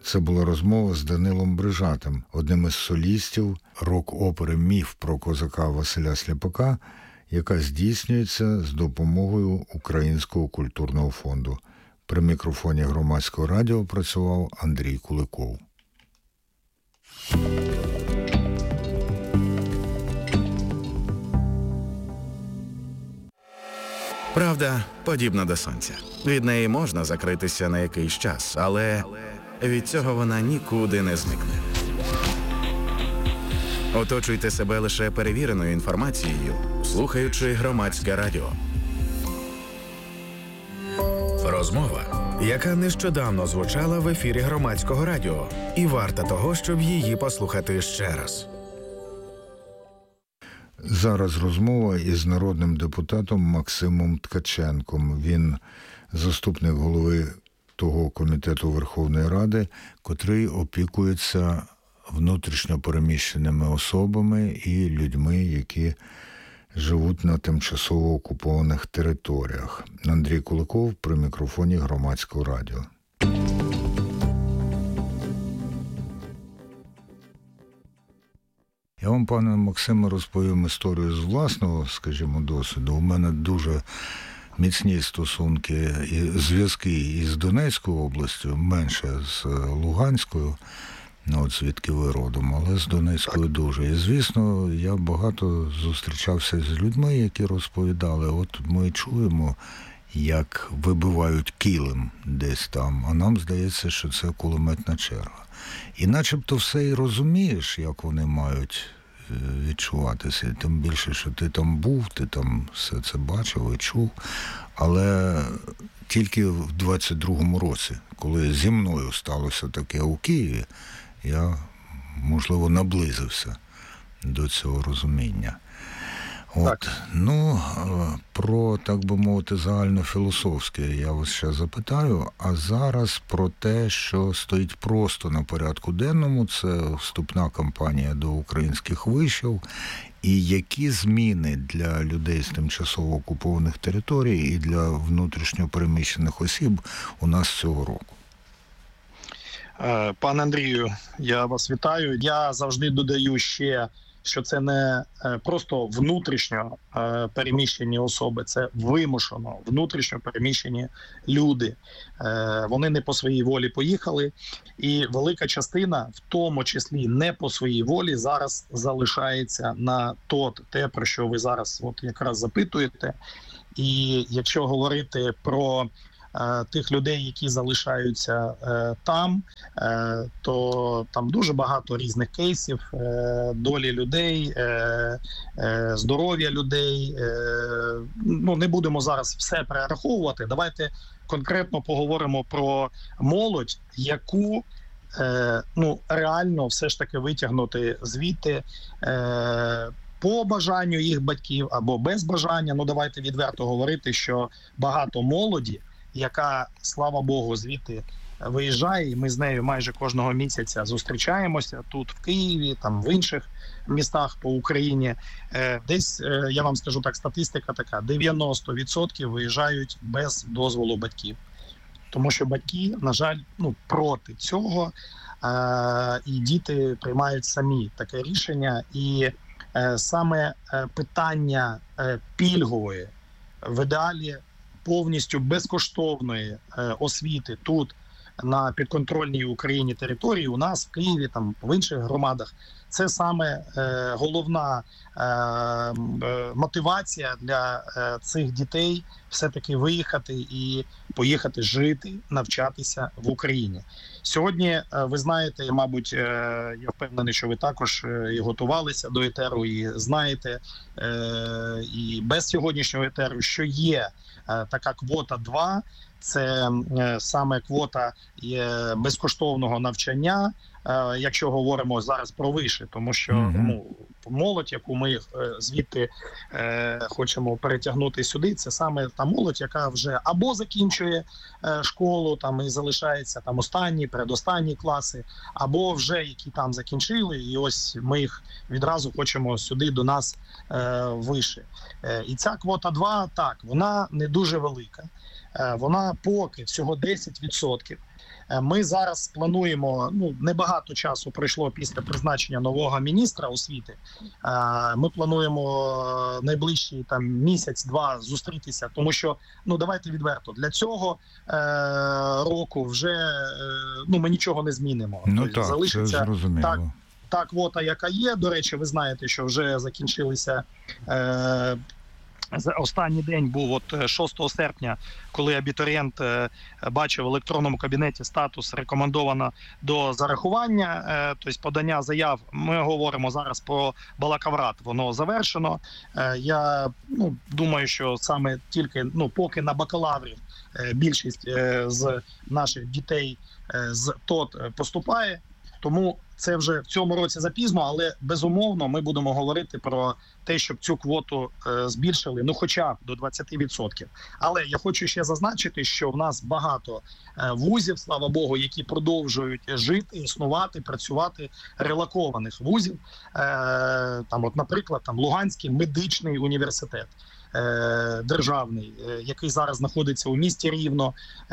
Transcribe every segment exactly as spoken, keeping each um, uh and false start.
Це була розмова з Данилом Брижатим, одним із солістів рок-опери «Міф про козака» Василя Сляпака, яка здійснюється з допомогою Українського культурного фонду. При мікрофоні Громадського радіо працював Андрій Куликов. Правда подібна до сонця. Від неї можна закритися на якийсь час, але від цього вона нікуди не зникне. Оточуйте себе лише перевіреною інформацією, слухаючи Громадське радіо. Розмова, яка нещодавно звучала в ефірі Громадського радіо, і варта того, щоб її послухати ще раз. Зараз розмова із народним депутатом Максимом Ткаченком. Він заступник голови того комітету Верховної Ради, котрий опікується внутрішньо переміщеними особами і людьми, які живуть на тимчасово окупованих територіях. Андрій Куликов при мікрофоні Громадського радіо. Я вам, пане Максиме, розповім історію з власного, скажімо, досвіду. У мене дуже міцні стосунки і зв'язки із Донецькою областю, менше з Луганською, ну, от звідки ви родом, але з Донецькою дуже. І, звісно, я багато зустрічався з людьми, які розповідали, от ми чуємо, як вибивають килим десь там, а нам здається, що це кулеметна черга. І начебто все і розумієш, як вони мають відчуватися. Тим більше, що ти там був, ти там все це бачив і чув. Але тільки в двадцять другому році, коли зі мною сталося таке у Києві, я, можливо, наблизився до цього розуміння. От, так. Ну, про, так би мовити, загальнофілософське я вас ще запитаю, а зараз про те, що стоїть просто на порядку денному, це вступна кампанія до українських вишів, і які зміни для людей з тимчасово окупованих територій і для внутрішньо переміщених осіб у нас цього року? Пане Андрію, я вас вітаю. Я завжди додаю ще, що це не просто внутрішньо переміщені особи, це вимушено внутрішньо переміщені люди. Вони не по своїй волі поїхали, і велика частина, в тому числі не по своїй волі, зараз залишається на тот, те, про що ви зараз от якраз запитуєте. І якщо говорити про тих людей, які залишаються е, там, е, то там дуже багато різних кейсів, е, долі людей, е, е, здоров'я людей. Е, ну, не будемо зараз все перераховувати. Давайте конкретно поговоримо про молодь, яку е, ну, реально все ж таки витягнути звідти е, по бажанню їх батьків або без бажання. Ну, давайте відверто говорити, що багато молоді, яка, слава Богу, звідти виїжджає, і ми з нею майже кожного місяця зустрічаємося тут в Києві, там в інших містах по Україні. Десь, я вам скажу так, статистика така, дев'яносто відсотків виїжджають без дозволу батьків. Тому що батьки, на жаль, ну, проти цього, і діти приймають самі таке рішення. І саме питання пільгової, в ідеалі повністю безкоштовної е, освіти тут, на підконтрольній Україні території, у нас в Києві, там в інших громадах, це саме е, головна е, е, мотивація для е, цих дітей все-таки виїхати і поїхати жити, навчатися в Україні. Сьогодні, е, ви знаєте, мабуть, е, я впевнений, що ви також е, і готувалися до етеру, і знаєте, е, і без сьогоднішнього етеру, що є е, така квота два, це е, саме квота е, безкоштовного навчання, е, якщо говоримо зараз про виші, тому що mm-hmm. ну, молодь, яку ми е, звідти е, хочемо перетягнути сюди, це саме та молодь, яка вже або закінчує е, школу там і залишається там останні, передостанні класи, або вже які там закінчили, і ось ми їх відразу хочемо сюди до нас е, виші. Е, і ця квота два, так, вона не дуже велика. вона поки всього десять відсотків. Ми зараз плануємо, ну, небагато часу пройшло після призначення нового міністра освіти. Ми плануємо найближчий там місяць-два зустрітися, тому що, ну, давайте відверто, для цього е, року вже е, ну, ми нічого не змінимо. Ну тобто, так, залишиться це зрозуміло. Так, та квота, яка є. До речі, ви знаєте, що вже закінчилися е, останній день був от шостого серпня, коли абітурієнт бачив в електронному кабінеті статус рекомендовано до зарахування, тобто подання заяв. Ми говоримо зараз про бакалаврат, воно завершено. Я ну, думаю, що саме тільки ну, поки на бакалаврів більшість з наших дітей з ТОТ поступає, тому це вже в цьому році запізно, але безумовно ми будемо говорити про те, щоб цю квоту е, збільшили, ну хоча б до двадцять відсотків. Але я хочу ще зазначити, що в нас багато е, вузів, слава Богу, які продовжують жити, існувати, працювати, релокованих вузів. Е, там, от, наприклад, там Луганський медичний університет. Державний, який зараз знаходиться у місті Рівно,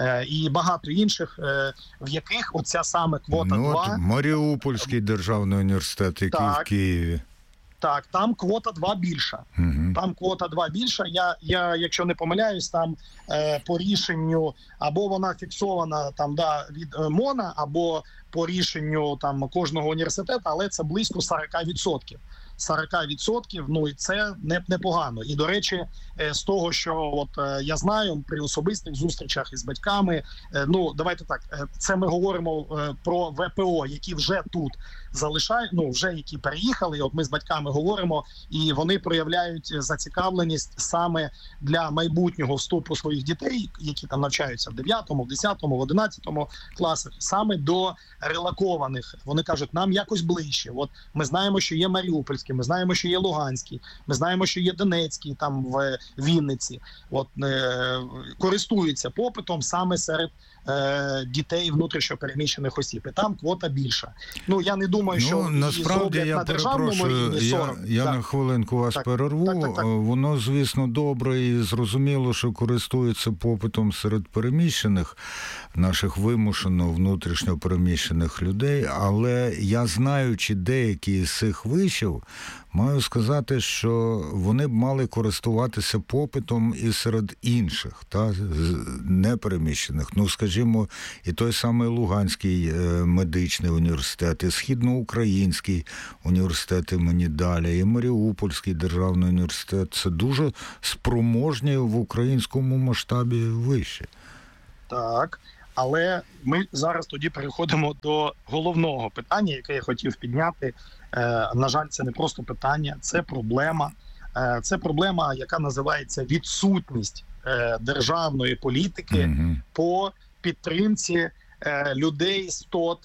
і багато інших, в яких оця саме квота ну, два... Маріупольський державний університет, який так, в Києві. Так, там квота два більша. Угу. Там квота два більша. Я, я, якщо не помиляюсь, там е, по рішенню, або вона фіксована там, да, від е, МОНа, або по рішенню там, кожного університету, але це близько сорок відсотків. сорок відсотків, ну і це не, непогано. І, до речі, з того, що от я знаю при особистих зустрічах із батьками, ну, давайте так, це ми говоримо про ВПО, які вже тут залишають, ну, вже які переїхали, і от ми з батьками говоримо, і вони проявляють зацікавленість саме для майбутнього вступу своїх дітей, які там навчаються в дев'ятому, в десятому, в одинадцятому класах, саме до релокованих. Вони кажуть, нам якось ближче. От ми знаємо, що є Маріупольський, ми знаємо, що є Луганський, ми знаємо, що є Донецький, там в Вінниці. От е, користуються попитом саме серед е, дітей внутрішньопереміщених осіб. І там квота більша. Ну, я не думаю, що ну, насправді я на державному рівні сорок. Я, я так. на хвилинку вас так, перерву. Так, так, так. Воно, звісно, добре і зрозуміло, що користується попитом серед переміщених, наших вимушено внутрішньо переміщених людей, але я, знаючи деякі з цих вишів, маю сказати, що вони б мали користуватися попитом і серед інших, та, непереміщених. Ну, скажімо, і той самий Луганський медичний університет, і Східноукраїнський університет імені Даля, і Маріупольський державний університет. Це дуже спроможні в українському масштабі виші. Так. Але ми зараз тоді переходимо до головного питання, яке я хотів підняти. Е, на жаль, це не просто питання, це проблема. Е, це проблема, яка називається відсутність е, державної політики mm-hmm. по підтримці е, людей з ТОТ,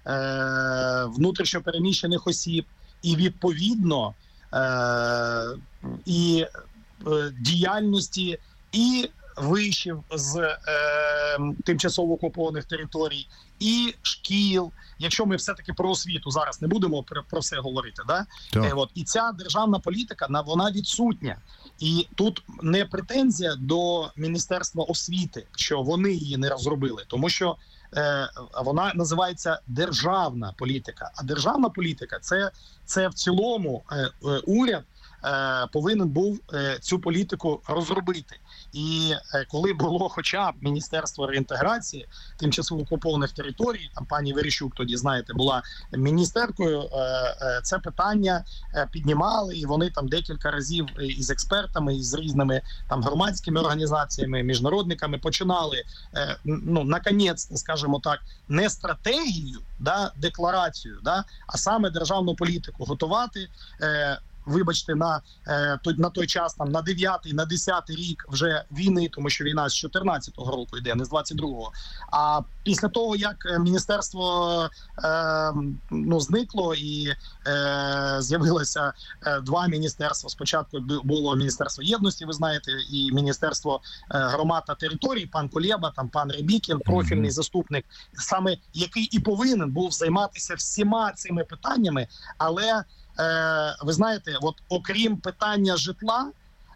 е, внутрішньопереміщених осіб, і відповідно е, і е, діяльності і вишів з е, тимчасово окупованих територій, і шкіл. Якщо ми все-таки про освіту зараз не будемо про, про все говорити, да? Е, от, і ця державна політика, вона відсутня. І тут не претензія до Міністерства освіти, що вони її не розробили, тому що е, вона називається державна політика. А державна політика – це, це в цілому е, е, уряд е, повинен був е, цю політику розробити. І коли було хоча б Міністерство реінтеграції тимчасово окупованих територій, там пані Верещук тоді, знаєте, була міністеркою, це питання піднімали, і вони там декілька разів із експертами, із різними там громадськими організаціями, міжнародниками починали, ну, наконець, скажімо так, не стратегію, да, декларацію, да, а саме державну політику готувати. Вибачте, на, на той час, там, на дев'ятий, на десятий рік вже війни, тому що війна з чотирнадцятого року йде, не з двадцять другого. А після того, як міністерство е, ну, зникло і е, з'явилося два міністерства. Спочатку було Міністерство єдності, ви знаєте, і Міністерство громад та територій, пан Кулеба, там, пан Рябікін, профільний заступник, саме який і повинен був займатися всіма цими питаннями, але ви знаєте, от окрім питання житла,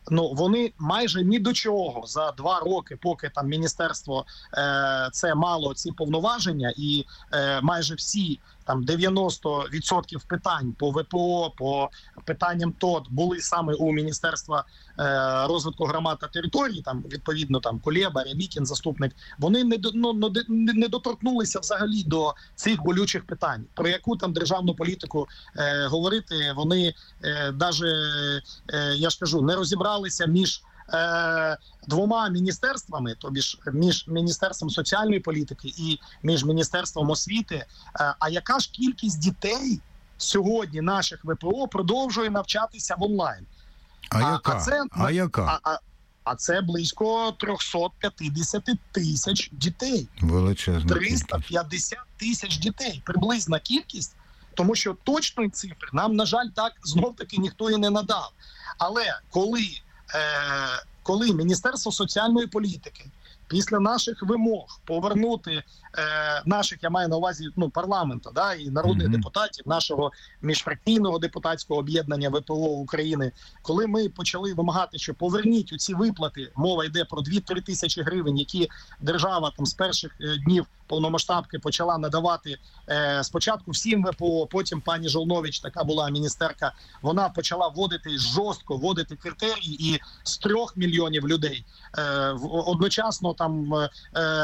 ну вони майже ні до чого за два роки, поки там міністерство е, це мало ці повноваження, і е, майже всі там дев'яносто відсотків питань по ВПО, по питанням ТОТ були саме у Міністерства е, розвитку громад та територій. Там відповідно там Кулеба, Рябікін, заступник. Вони не до ну, не доторкнулися взагалі до цих болючих питань. Про яку там державну політику е, говорити? Вони е, даже е, я ж кажу, не розібралися між е, двома міністерствами, тобі ж між Міністерством соціальної політики і між Міністерством освіти. Е, а яка ж кількість дітей сьогодні наших ВПО продовжує навчатися в онлайн? А, а яка? А, це, а яка? А, а, а це близько триста п'ятдесят тисяч дітей. Величезна триста п'ятдесят тисяч дітей. Приблизна кількість. Тому що точної цифри нам, на жаль, так знов-таки ніхто і не надав. Але коли, е, коли Міністерство соціальної політики після наших вимог повернути е, наших, я маю на увазі, ну, парламенту, да, і народних mm-hmm. депутатів, нашого міжфракційного депутатського об'єднання ВПО України, коли ми почали вимагати, що поверніть у ці виплати, мова йде про дві-три тисячі гривень, які держава там з перших е, днів повномасштабки почала надавати е, спочатку всім ВПО, потім пані Жолнович, така була міністерка, вона почала вводити жорстко, вводити критерії, і з трьох мільйонів людей е, в, одночасно там е,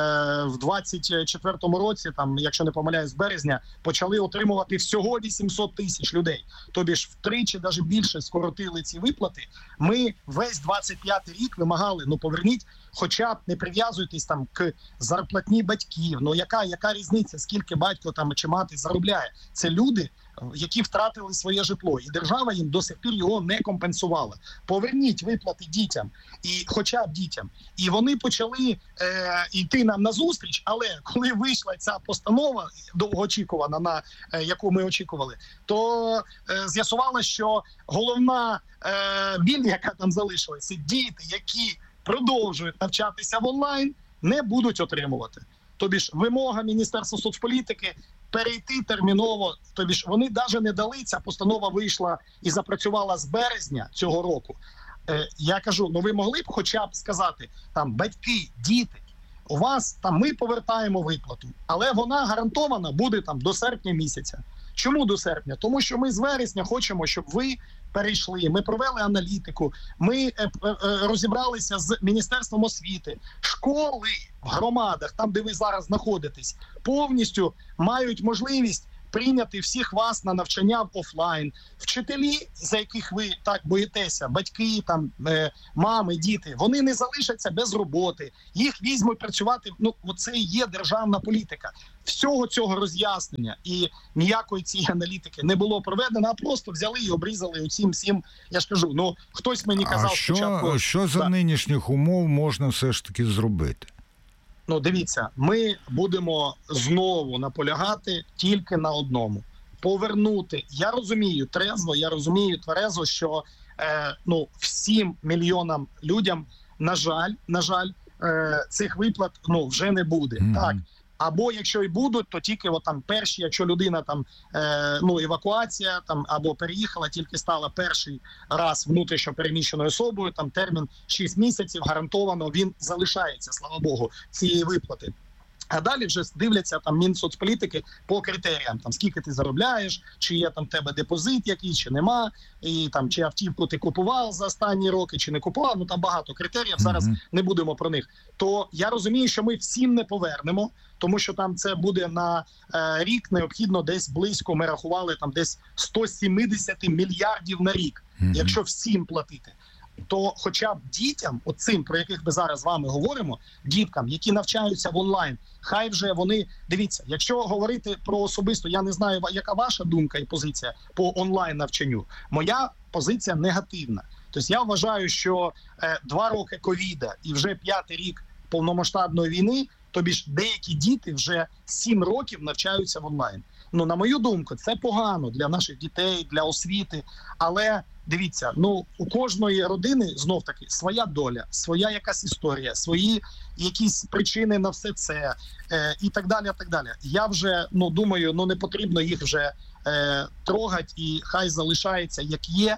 в двадцять четвертому році, там, якщо не помиляюсь, з березня, почали отримувати всього вісімсот тисяч людей. Тобі ж втричі, навіть більше скоротили ці виплати. Ми весь двадцять п'ятий рік вимагали, ну поверніть, хоча б не прив'язуйтесь там к зарплатні батьків. Ну яка, яка різниця, скільки батько там чи мати заробляє? Це люди, які втратили своє житло, і держава їм до сих пір його не компенсувала. Поверніть виплати дітям, і хоча б дітям. І вони почали е, йти нам на зустріч, але коли вийшла ця постанова довгоочікувана, на е, яку ми очікували, то е, з'ясувалося, що головна е, біль, яка там залишилася, діти, які продовжують навчатися в онлайн, не будуть отримувати. Тобі ж вимога Міністерства соцполітики перейти терміново, тобі ж вони навіть не дали, ця постанова вийшла і запрацювала з березня цього року. Е, я кажу, ну ви могли б хоча б сказати, там, батьки, діти, у вас там ми повертаємо виплату, але вона гарантована буде там до серпня місяця. Чому до серпня? Тому що ми з вересня хочемо, щоб ви перейшли, ми провели аналітику, ми е, е, розібралися з Міністерством освіти. Школи в громадах, там, де ви зараз знаходитесь, повністю мають можливість прийняти всіх вас на навчання в офлайн. Вчителі, за яких ви так боїтеся, батьки, там, е, мами, діти, вони не залишаться без роботи. Їх візьмуть працювати. Ну, оце і є державна політика. Всього цього роз'яснення і ніякої цієї аналітики не було проведено, а просто взяли і обрізали оцім всім. Я ж кажу, ну, хтось мені казав а що, спочатку... що за да. нинішніх умов можна все ж таки зробити? Ну, дивіться, ми будемо знову наполягати тільки на одному. Повернути. Я розумію трезво, я розумію тверезо, що е, ну, всім мільйонам людям, на жаль, на жаль, е, цих виплат ну, вже не буде. Mm-hmm. Так. Або якщо і будуть, то тільки от там перші, якщо людина там е, ну евакуація там або переїхала, тільки стала перший раз внутрішньо переміщеною особою, там термін шість місяців, гарантовано він залишається, слава Богу, цієї виплати. А далі вже дивляться там Мінсоцполітики по критеріям, там скільки ти заробляєш, чи є там в тебе депозит який, чи нема, і там чи автівку ти купував за останні роки, чи не купував. Ну там багато критеріїв. Зараз mm-hmm. не будемо про них. То я розумію, що ми всім не повернемо, тому що там це буде на е, рік необхідно десь близько. Ми рахували там десь сто сімдесят мільярдів на рік, mm-hmm. якщо всім платити. То хоча б дітям, оцим, про яких ми зараз з вами говоримо, діткам, які навчаються в онлайн, хай вже вони, дивіться, якщо говорити про особисто, я не знаю, яка ваша думка і позиція по онлайн навчанню. Моя позиція негативна. Тобто я вважаю, що е, два роки ковіда і вже п'ятий рік повномасштабної війни, тобі ж деякі діти вже сім років навчаються в онлайн. Ну, на мою думку, це погано для наших дітей, для освіти, але дивіться, ну у кожної родини знов таки своя доля, своя якась історія, свої якісь причини на все це е, і так далі, так далі. Я вже ну думаю, ну не потрібно їх вже е, трогати, і хай залишається як є.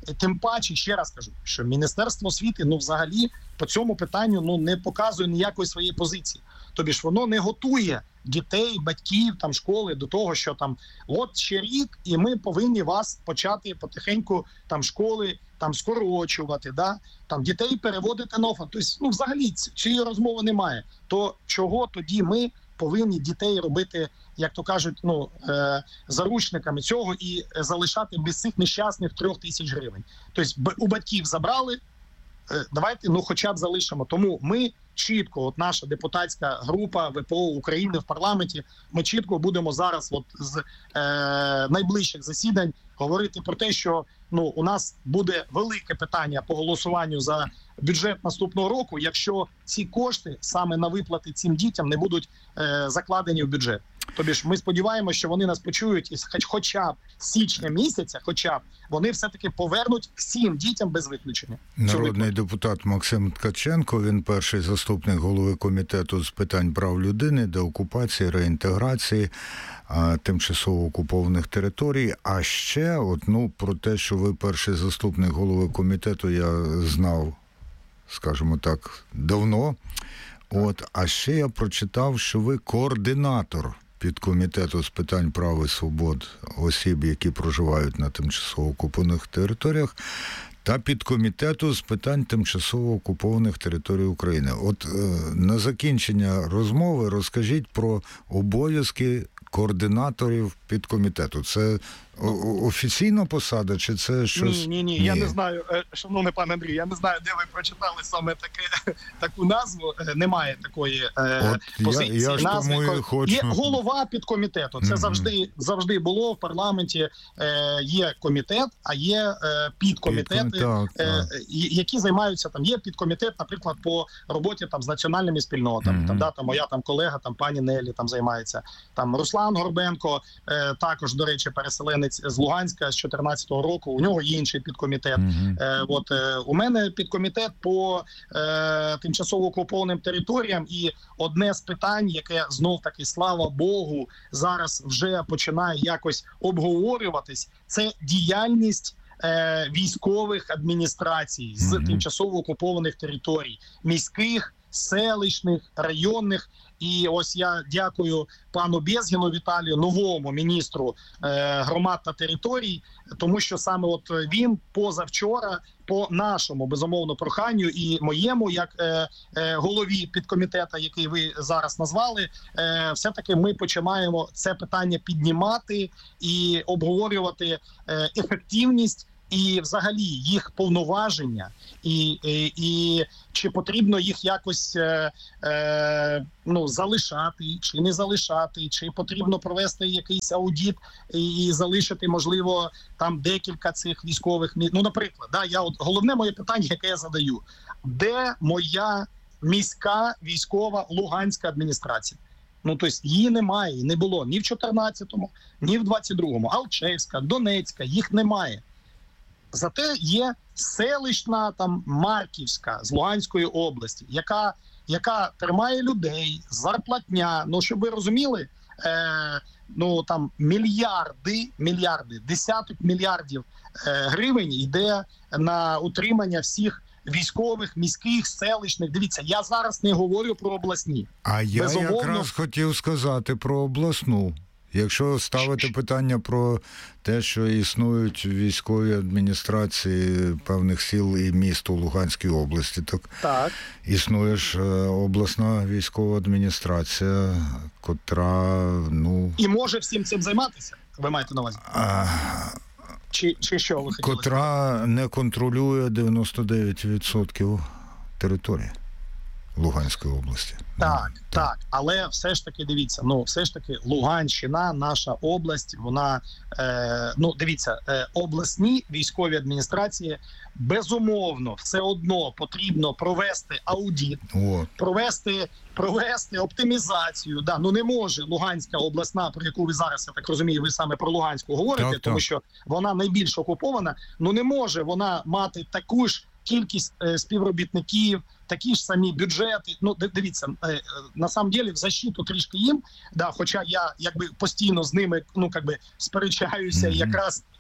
Тим паче, ще раз кажу, що Міністерство освіти, ну, взагалі, по цьому питанню, ну, не показує ніякої своєї позиції. Тобі ж воно не готує дітей, батьків, там, школи до того, що там, от ще рік, і ми повинні вас почати потихеньку, там, школи, там, скорочувати, да? Там, дітей переводити на офлайн. Тобто, ну, взагалі, цієї розмови немає. То чого тоді ми повинні дітей робити, як то кажуть, ну, е, заручниками цього і залишати без цих нещасних трьох тисяч гривень. Тобто у батьків забрали, е, давайте, ну, хоча б залишимо. Тому ми чітко, от наша депутатська група ВПО України в парламенті, ми чітко будемо зараз от з е, найближчих засідань говорити про те, що, ну, у нас буде велике питання по голосуванню за бюджет наступного року, якщо ці кошти саме на виплати цим дітям не будуть е, закладені в бюджет. Тобі ж ми сподіваємося, що вони нас почують і хоч, хоча б з січня місяця, хоча б вони все-таки повернуть всім дітям без виключення. Народний депутат Максим Ткаченко, він перший заступник голови комітету з питань прав людини, деокупації, реінтеграції а, тимчасово окупованих територій. А ще, от, ну, про те, що ви перший заступник голови комітету, я знав, скажімо так, давно. От, а ще я прочитав, що ви координатор підкомітету з питань прав і свобод осіб, які проживають на тимчасово окупованих територіях, та підкомітету з питань тимчасово окупованих територій України. От е, на закінчення розмови розкажіть про обов'язки координаторів підкомітету. Це офіційна посада, чи це щось? Ні, ні, ні, я не знаю, шановний пан Андрій, я не знаю, де ви прочитали саме таке, таку назву. Немає такої От позиції. Я, я ж назви. тому і хочу. Є голова підкомітету. Це mm-hmm. завжди, завжди було в парламенті. Е, є комітет, а є е, підкомітети, Підком... так, е, так. які займаються, там є підкомітет, наприклад, по роботі там з національними спільнотами. Mm-hmm. Там, да, там моя там колега, там пані Нелі там займається. Там Руслан Горбенко, е, також, до речі, переселенець з Луганська з чотирнадцятого року, у нього є інший підкомітет. Mm-hmm. Е, от, е, у мене підкомітет по е, тимчасово окупованим територіям, і одне з питань, яке знов-таки, слава Богу, зараз вже починає якось обговорюватись, це діяльність е, військових адміністрацій з mm-hmm. тимчасово окупованих територій, міських, селищних, районних. І ось я дякую пану Безгіну Віталію, новому міністру е, громад та територій, тому що саме от він позавчора по нашому, безумовно, проханню і моєму, як е, е, голові підкомітету, який ви зараз назвали, е, все-таки ми починаємо це питання піднімати і обговорювати е, ефективність і взагалі їх повноваження, і, і, і чи потрібно їх якось е, е, ну, залишати, чи не залишати, чи потрібно провести якийсь аудит і, і залишити, можливо, там декілька цих військових міст. Ну, наприклад, да, я от головне моє питання, яке я задаю: де моя міська військова Луганська адміністрація? Ну, тобто її немає, не було ні в чотирнадцятому, ні в двадцять другому. Алчевська, Донецька, їх немає. Зате є селищна, там, Марківська з Луганської області, яка, яка тримає людей, зарплатня. Ну, щоб ви розуміли, е, ну, там мільярди, мільярди, десяток мільярдів е, гривень йде на утримання всіх військових, міських, селищних. Дивіться, я зараз не говорю про обласні. А я Безумовно... якраз хотів сказати про обласну. Якщо ставити питання про те, що існують військові адміністрації певних сіл і міст у Луганській області, так, так. існує ж обласна військова адміністрація, котра, ну... І може всім цим займатися, ви маєте на увазі? А... Чи, чи що ви хотіли? Котра не контролює дев'яносто дев'ять відсотків території Луганської області. Так, так, так, але все ж таки, дивіться, ну, все ж таки Луганщина, наша область, вона, е, ну, дивіться, е, обласні військові адміністрації, безумовно, все одно потрібно провести аудит, О. провести, провести оптимізацію. Да, ну не може Луганська обласна, про яку ви зараз, я так розумію, ви саме про Луганську говорите, так, тому так. що вона найбільш окупована, ну не може вона мати таку ж кількість е, співробітників, такі ж самі бюджети. Ну, дивіться, е, на самом деле в защиту трішки їм, да, хоча я якби постійно з ними, ну, якби сперечаюся, mm-hmm. якраз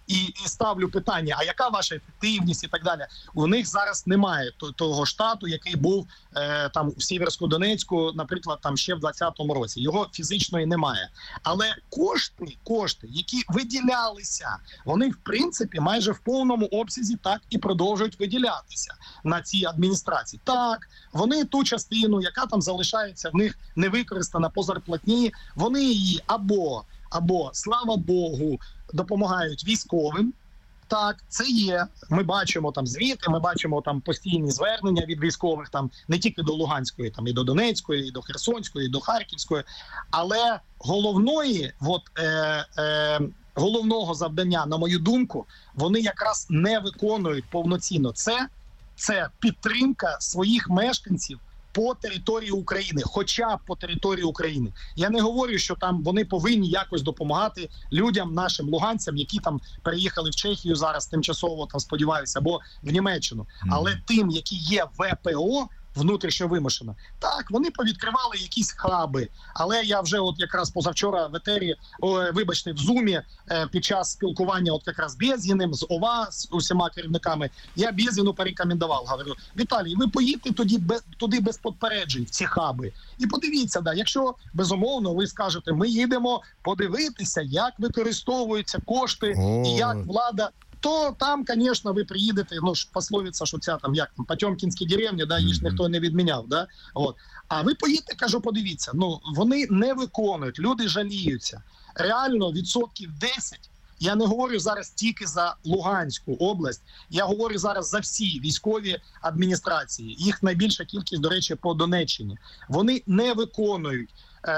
і, і ставлю питання, а яка ваша ефективність і так далі. У них зараз немає того штату, який був е, там в Сіверсько-Донецьку, наприклад, там ще в двадцятому році. Його фізично і немає. Але кошти, кошти, які виділялися, вони в принципі майже в повному обсязі так і продовжують виділятися на ці адміністрації. Так, вони ту частину, яка там залишається в них не використана по зарплатні, вони її або, або, слава Богу, допомагають військовим. Так, це є. Ми бачимо там звіти, ми бачимо там постійні звернення від військових, там не тільки до Луганської, там і до Донецької, і до Херсонської, і до Харківської. Але головної, от, е, е, головного завдання, на мою думку, вони якраз не виконують повноцінно. Це, це підтримка своїх мешканців по території України, хоча б по території України. Я не говорю, що там вони повинні якось допомагати людям, нашим луганцям, які там переїхали в Чехію зараз тимчасово, там сподіваюся, або в Німеччину. Але тим, які є в ВПО, внутрішньо вимушено. Так, вони повідкривали якісь хаби, але я вже от якраз позавчора в етері, о, вибачте, в Зумі е, під час спілкування от якраз з Безгіним, з ОВА, з усіма керівниками, я Безгіну порекомендував, говорю, Віталій, ви поїдьте тоді без, туди без попереджень, в ці хаби. І подивіться, да, якщо, безумовно, ви скажете, ми їдемо подивитися, як використовуються кошти О. і як влада, то там, звісно, ви приїдете, ну ж пословиця, що ця там, як там, Потьомкінські деревні, да, їх ніхто не відміняв, да, от. А ви поїдете, кажу, подивіться, ну, вони не виконують, люди жаліються. Реально, відсотків десять, я не говорю зараз тільки за Луганську область, я говорю зараз за всі військові адміністрації, їх найбільша кількість, до речі, по Донеччині. Вони не виконують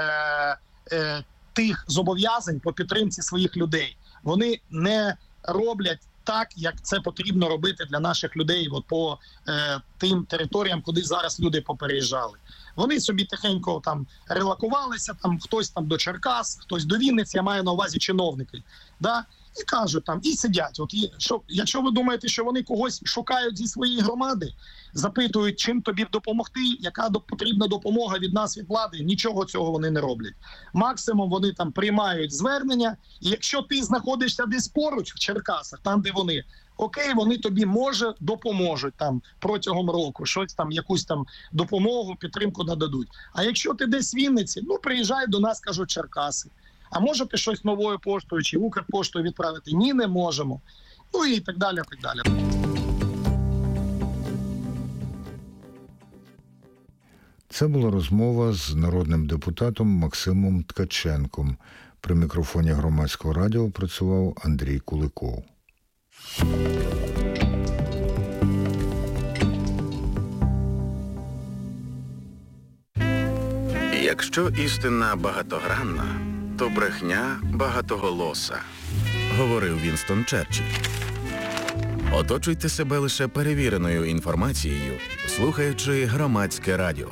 е, е, тих зобов'язань по підтримці своїх людей. Вони не роблять так, як це потрібно робити для наших людей от по е, тим територіям, куди зараз люди попереїжджали. Вони собі тихенько там релакувалися, там хтось там до Черкас, хтось до Вінниці, я маю на увазі чиновники, да? І кажуть там, і сидять. От і, що, якщо ви думаєте, що вони когось шукають зі своєї громади, запитують, чим тобі допомогти, яка до, потрібна допомога від нас, від влади, нічого цього вони не роблять. Максимум вони там приймають звернення, і якщо ти знаходишся десь поруч в Черкасах, там, де вони, окей, вони тобі, може, допоможуть там протягом року, щось там, якусь там допомогу, підтримку нададуть. А якщо ти десь в Вінниці, ну, приїжджай до нас, кажуть, Черкаси. А можете щось новою поштою чи Укрпоштою відправити? Ні, не можемо. Ну і так далі, так далі. Це була розмова з народним депутатом Максимом Ткаченком. При мікрофоні Громадського радіо працював Андрій Куликов. Якщо істина багатогранна, то брехня багатоголоса, говорив Вінстон Черчилль. Оточуйте себе лише перевіреною інформацією, слухаючи Громадське радіо.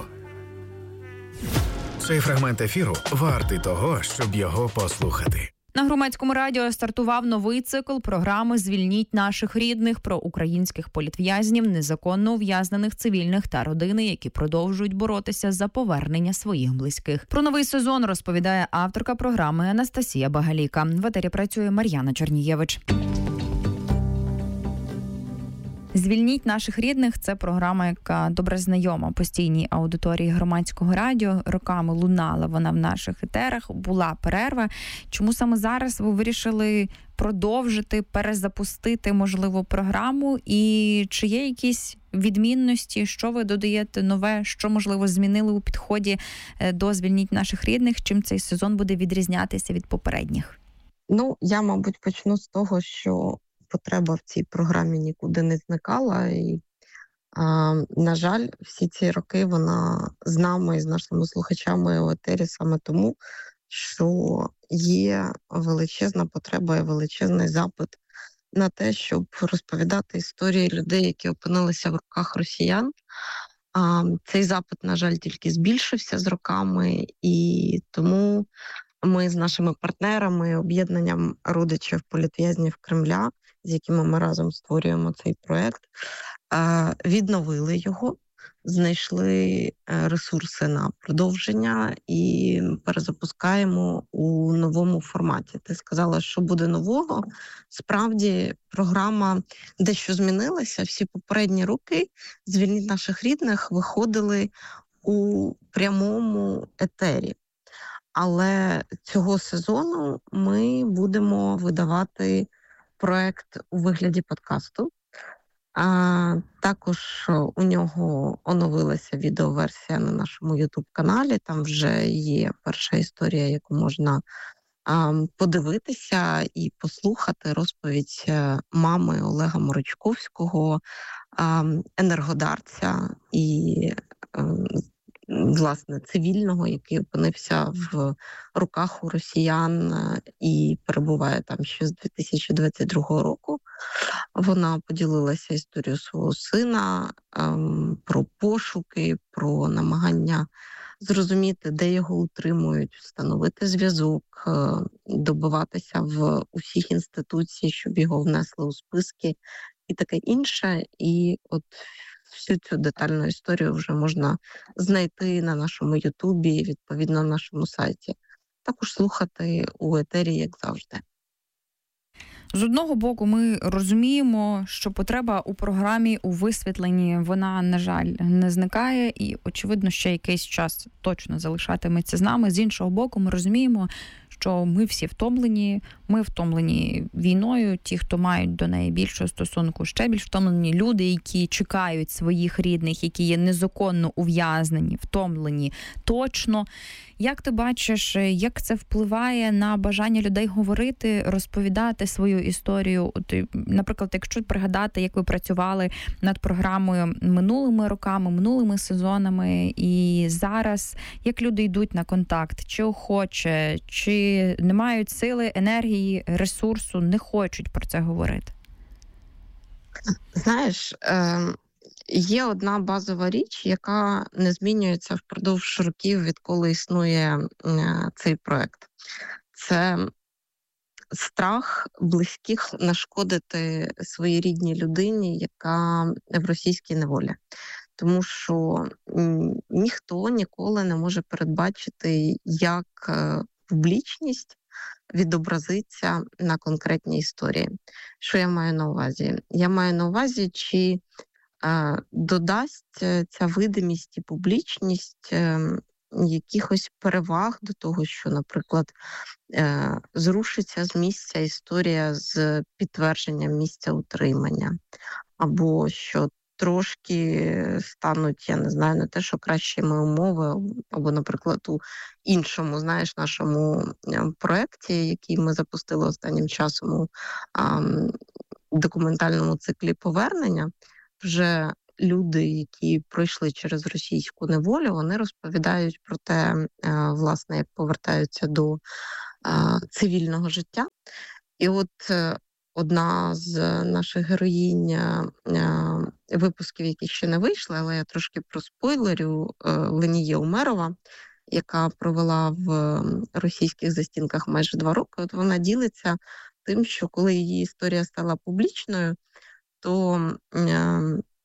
Цей фрагмент ефіру вартий того, щоб його послухати. На Громадському радіо стартував новий цикл програми «Звільніть наших рідних» про українських політв'язнів, незаконно ув'язнених цивільних та родини, які продовжують боротися за повернення своїх близьких. Про новий сезон розповідає авторка програми Анастасія Багаліка. В етері працює Мар'яна Чернієвич. «Звільніть наших рідних» – це програма, яка добре знайома постійній аудиторії Громадського радіо. Роками лунала вона в наших етерах, була перерва. Чому саме зараз ви вирішили продовжити, перезапустити, можливо, програму? І чи є якісь відмінності, що ви додаєте нове, що, можливо, змінили у підході до «Звільніть наших рідних», чим цей сезон буде відрізнятися від попередніх? Ну, я, мабуть, почну з того, що потреба в цій програмі нікуди не зникала. І, а, на жаль, всі ці роки вона з нами і з нашими слухачами у етері саме тому, що є величезна потреба і величезний запит на те, щоб розповідати історії людей, які опинилися в руках росіян. А, цей запит, на жаль, тільки збільшився з роками, і тому ми з нашими партнерами, об'єднанням родичів політв'язнів Кремля, з якими ми разом створюємо цей проєкт, відновили його. знайшли ресурси на продовження і перезапускаємо у новому форматі. Ти сказала, що буде нового. Справді, програма дещо змінилася. Всі попередні роки «Звільніть наших рідних» виходили у прямому етері. Але цього сезону ми будемо видавати проект у вигляді подкасту. А також у нього оновилася відеоверсія на нашому YouTube-каналі. Там вже є перша історія, яку можна а, подивитися і послухати. Розповідь мами Олега Морочковського, а, енергодарця і а, власне цивільного, який опинився в руках у росіян і перебуває там ще з дві тисячі двадцять другого року. Вона поділилася історією свого сина, ем, про пошуки, про намагання зрозуміти, де його утримують, встановити зв'язок, е, добиватися в усіх інституцій, щоб його внесли у списки і таке інше. І от всю цю детальну історію вже можна знайти на нашому Ютубі, відповідно на нашому сайті. Також слухати у етері, як завжди. З одного боку, ми розуміємо, що потреба у програмі, у висвітленні, вона, на жаль, не зникає і, очевидно, ще якийсь час точно залишатиметься з нами. З іншого боку, ми розуміємо, що ми всі втомлені, ми втомлені війною, ті, хто мають до неї більшого стосунку, ще більш втомлені люди, які чекають своїх рідних, які є незаконно ув'язнені, втомлені точно. Як ти бачиш, як це впливає на бажання людей говорити, розповідати свою історію? От, наприклад, якщо пригадати, як ви працювали над програмою минулими роками, минулими сезонами, і зараз, як люди йдуть на контакт, чи охоче, чи не мають сили, енергії, ресурсу, не хочуть про це говорити? Знаєш, е- є одна базова річ, яка не змінюється впродовж років, відколи існує е- цей проект. Це страх близьких нашкодити своїй рідній людині, яка в російській неволі. Тому що ніхто ніколи не може передбачити, як публічність відобразиться на конкретній історії. Що я маю на увазі? Я маю на увазі, чи е, додасть ця видимість і публічність е, якихось переваг до того, що, наприклад, е, зрушиться з місця історія з підтвердженням місця утримання, або що трошки стануть, я не знаю, не те, що кращими умови, або, наприклад, у іншому, знаєш, нашому проєкті, який ми запустили останнім часом у а, документальному циклі «Повернення», вже люди, які пройшли через російську неволю, вони розповідають про те, власне, як повертаються до а, цивільного життя. І от одна з наших героїнь е, випусків, які ще не вийшли, але я трошки проспойлерю, е, Ленія Умерова, яка провела в російських застінках майже два роки, от вона ділиться тим, що коли її історія стала публічною, то е,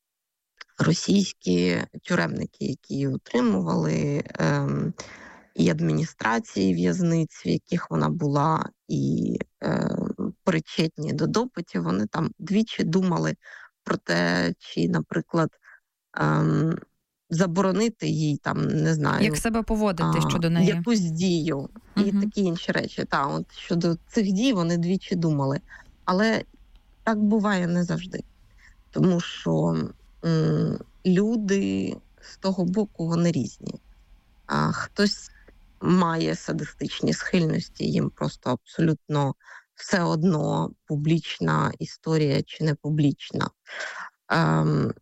російські тюремники, які її утримували, е, і адміністрації в'язниць, в яких вона була, і е, причетні до допитів, вони там двічі думали про те, чи, наприклад, е, заборонити їй, там, не знаю... Як себе поводити а, щодо неї. Якусь дію і угу. такі інші речі. Та, от щодо цих дій вони двічі думали. Але так буває не завжди. Тому що м, люди з того боку, вони різні. А хтось має садистичні схильності, їм просто абсолютно все одно, публічна історія чи не публічна. Ем,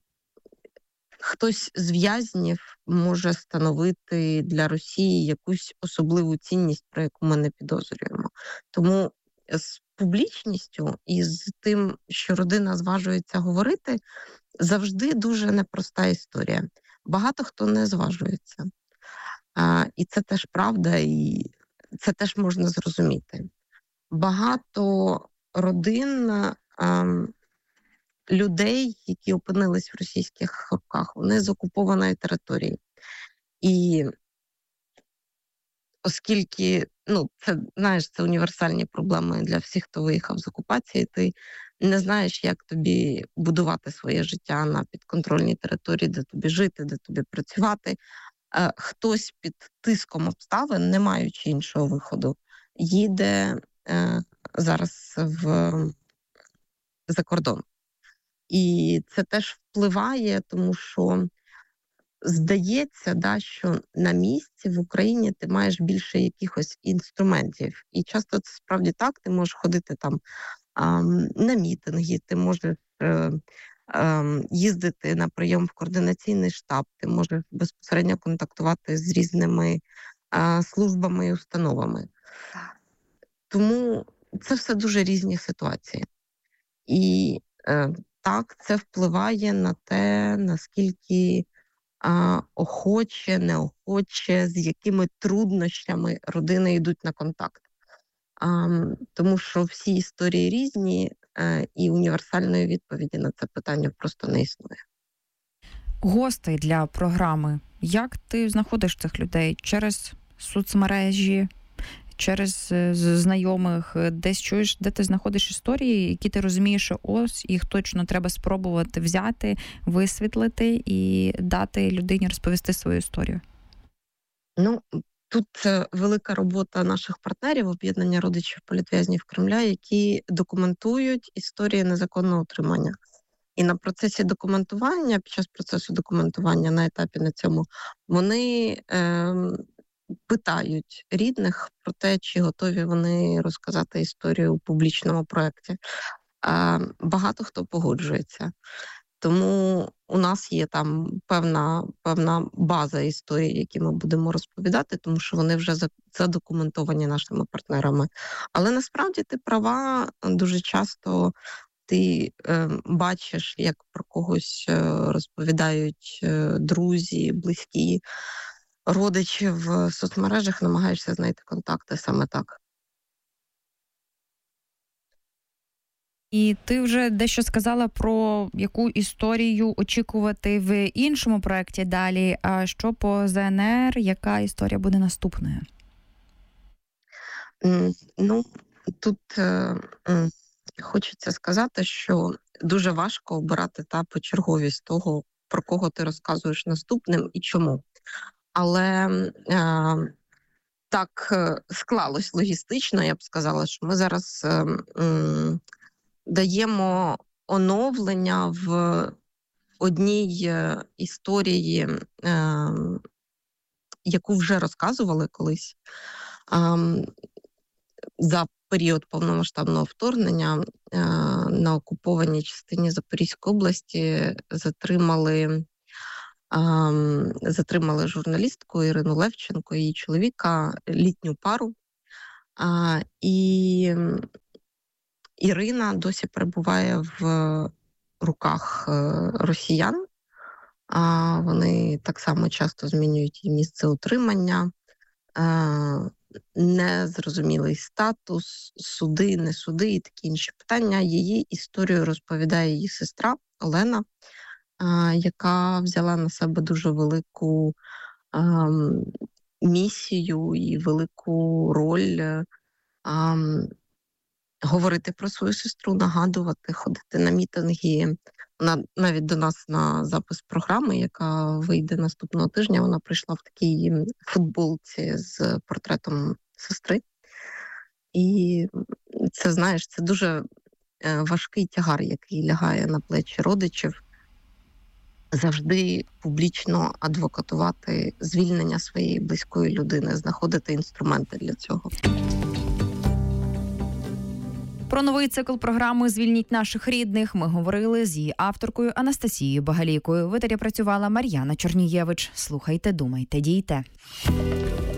хтось з в'язнів може становити для Росії якусь особливу цінність, про яку ми не підозрюємо. Тому з публічністю і з тим, що родина зважується говорити, завжди дуже непроста історія. Багато хто не зважується. А, і це теж правда, і це теж можна зрозуміти. Багато родин а, людей, які опинились в російських руках, вони з окупованої території. І оскільки, ну, це, знаєш, це універсальні проблеми для всіх, хто виїхав з окупації, ти не знаєш, як тобі будувати своє життя на підконтрольній території, де тобі жити, де тобі працювати. Е, хтось під тиском обставин, не маючи іншого виходу, їде е, зараз в, за кордон. І це теж впливає, тому що здається, да, що на місці в Україні ти маєш більше якихось інструментів. І часто це справді так, ти можеш ходити там а, на мітинги, ти можеш е, е, їздити на прийом в координаційний штаб, ти можеш безпосередньо контактувати з різними е, службами і установами. Тому це все дуже різні ситуації. І е, так, це впливає на те, наскільки а, охоче, неохоче, з якими труднощами родини йдуть на контакт. А, тому що всі історії різні, а, і універсальної відповіді на це питання просто не існує. Гостей для програми. Як ти знаходиш цих людей? Через соцмережі? Через знайомих, десь чуєш, де ти знаходиш історії, які ти розумієш, що ось їх точно треба спробувати взяти, висвітлити і дати людині розповісти свою історію? Ну, тут велика робота наших партнерів, об'єднання родичів політв'язнів Кремля, які документують історії незаконного утримання. І на процесі документування, під час процесу документування на етапі на цьому, вони е, питають рідних про те, чи готові вони розказати історію у публічному проєкті. А багато хто погоджується. Тому у нас є там певна, певна база історій, які ми будемо розповідати, тому що вони вже задокументовані нашими партнерами. Але насправді ти права, дуже часто ти е, бачиш, як про когось е, розповідають е, друзі, близькі, родичі в соцмережах, намагаєшся знайти контакти саме так. І ти вже дещо сказала про яку історію очікувати в іншому проєкті далі. А що по З Н Р, яка історія буде наступною? Ну, тут е, е, хочеться сказати, що дуже важко обирати та почерговість того, про кого ти розказуєш наступним і чому. Але е, так склалось логістично, я б сказала, що ми зараз е, е, даємо оновлення в одній історії, е, яку вже розказували колись. Е, за період повномасштабного вторгнення е, на окупованій частині Запорізької області затримали Um, затримали журналістку Ірину Левченко і її чоловіка, літню пару. Uh, і Ірина досі перебуває в руках uh, росіян. Uh, вони так само часто змінюють її місце утримання, uh, незрозумілий статус, суди, не суди і такі інші питання. Її історію розповідає її сестра Олена, яка взяла на себе дуже велику а, місію і велику роль а, говорити про свою сестру, нагадувати, ходити на мітинги. Вона навіть до нас на запис програми, яка вийде наступного тижня, вона прийшла в такій футболці з портретом сестри. І це, знаєш, це дуже важкий тягар, який лягає на плечі родичів. Завжди публічно адвокатувати звільнення своєї близької людини, знаходити інструменти для цього. Про новий цикл програми «Звільніть наших рідних» ми говорили з її авторкою Анастасією Багалійкою. В етері працювала Мар'яна Чорнієвич. Слухайте, думайте, дійте.